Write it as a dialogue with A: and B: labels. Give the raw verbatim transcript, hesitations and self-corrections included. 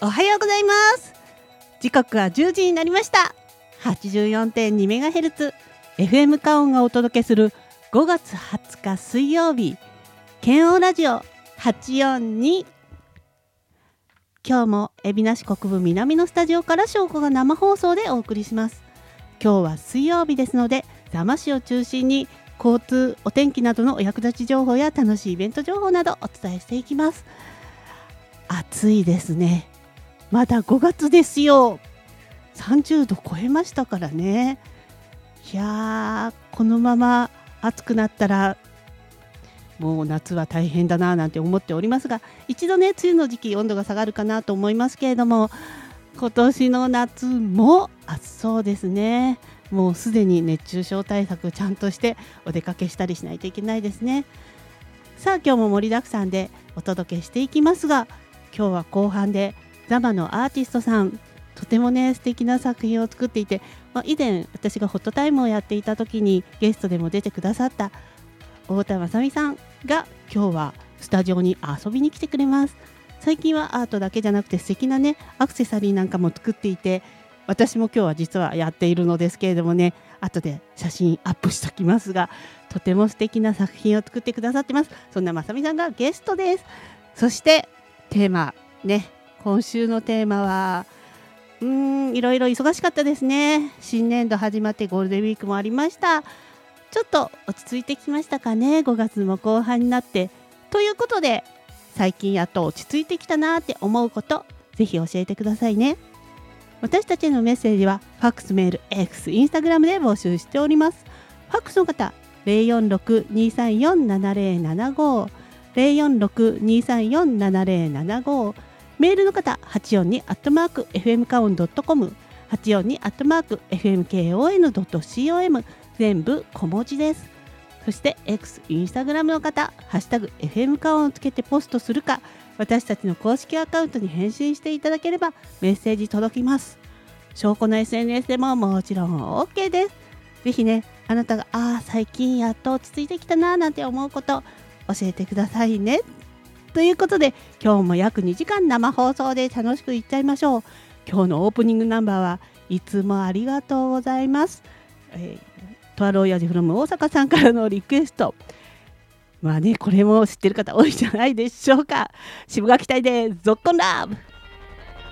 A: おはようございます。時刻はじゅうじになりました。 はちじゅうよんてんにメガヘルツ エフエム カオンがお届けするごがつはつか水曜日、剣王ラジオはちよんに。今日も海老名市国分南のスタジオから翔子が生放送でお送りします。今日は水曜日ですので、座間市を中心に交通、お天気などのお役立ち情報や楽しいイベント情報などお伝えしていきます。暑いですね。まだごがつですよ。さんじゅうど超えましたからね。いやー、このまま暑くなったらもう夏は大変だななんて思っておりますが、一度ね、梅雨の時期温度が下がるかなと思いますけれども、今年の夏も暑そうですね。もうすでに熱中症対策ちゃんとしてお出かけしたりしないといけないですね。さあ、今日も盛りだくさんでお届けしていきますが、今日は後半でザマのアーティストさん、とてもね素敵な作品を作っていて、まあ、以前私がホットタイムをやっていた時にゲストでも出てくださった太田雅美さんが今日はスタジオに遊びに来てくれます。最近はアートだけじゃなくて素敵なねアクセサリーなんかも作っていて、私も今日は実はやっているのですけれどもね、後で写真アップしておきますが、とても素敵な作品を作ってくださってます。そんな雅美さんがゲストです。そしてテーマね、今週のテーマはうーんいろいろ忙しかったですね。新年度始まってゴールデンウィークもありました。ちょっと落ち着いてきましたかね。ごがつも後半になってということで、最近やっと落ち着いてきたなって思うこと、ぜひ教えてくださいね。私たちへのメッセージはファックス、メール、X、インスタグラムで募集しております。ファックスの方 ゼロよんろく にさんよん ななゼロななご ゼロよんろく にさんよん ななゼロななご、メールの方はちよんに アットマーク エフエムカオンドットコム、 はちよんに アットマーク エフエムケーオーエヌドットコム、 全部小文字です。そして X、インスタグラムの方、ハッシュタグ エフエム カオンをつけてポストするか、私たちの公式アカウントに返信していただければメッセージ届きます。証拠の エスエヌエス でももちろん OK です。ぜひね、あなたがあー最近やっと落ち着いてきたななんて思うこと教えてくださいね。ということで、今日も約にじかん生放送で楽しくいっちゃいましょう。今日のオープニングナンバーはいつもありがとうございます、えー、とある親父フロム大阪さんからのリクエスト。まあね、これも知ってる方多いんじゃないでしょうか。渋垣隊でゾッコンラブ。